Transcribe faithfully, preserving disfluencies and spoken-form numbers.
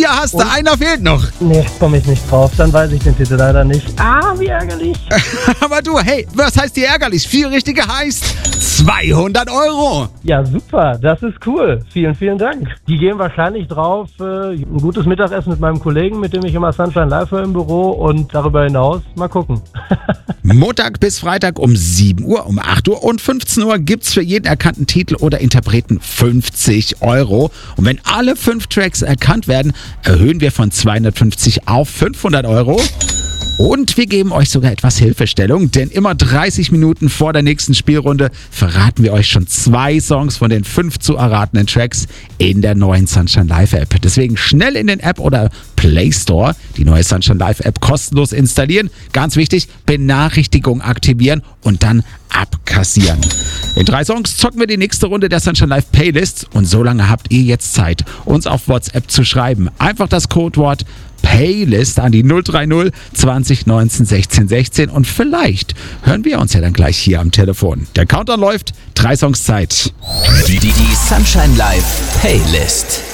Vier hast du, Und? einer fehlt noch. Nee, komme ich nicht drauf. Dann weiß ich den Titel leider nicht. Ah, wie ärgerlich. Aber du, hey, was heißt hier ärgerlich? Vier richtige heißt zweihundert Euro. Ja, super. Das ist cool. Vielen, vielen Dank. Die gehen wahrscheinlich drauf. Äh, ein gutes Mittagessen mit meinem Kollegen, mit dem ich immer Sunshine Live höre im Büro. Und darüber hinaus mal gucken. Montag bis Freitag um sieben Uhr, um acht Uhr und fünfzehn Uhr gibt's für jeden erkannten Titel oder Interpreten fünfzig Euro. Und wenn alle fünf Tracks erkannt werden, erhöhen wir von zweihundertfünfzig auf fünfhundert Euro. Und wir geben euch sogar etwas Hilfestellung, denn immer dreißig Minuten vor der nächsten Spielrunde verraten wir euch schon zwei Songs von den fünf zu erratenen Tracks in der neuen Sunshine Live App. Deswegen schnell in den App oder Play Store die neue Sunshine Live App kostenlos installieren. Ganz wichtig, Benachrichtigung aktivieren und dann abkassieren. In drei Songs zocken wir die nächste Runde der Sunshine Live Playlists und so lange habt ihr jetzt Zeit, uns auf WhatsApp zu schreiben. Einfach das Codewort Playlist an die null drei null zwanzig neunzehn sechzehn sechzehn und vielleicht hören wir uns ja dann gleich hier am Telefon. Der Countdown läuft, drei Songs Zeit. Die, die, die Sunshine Live Playlist.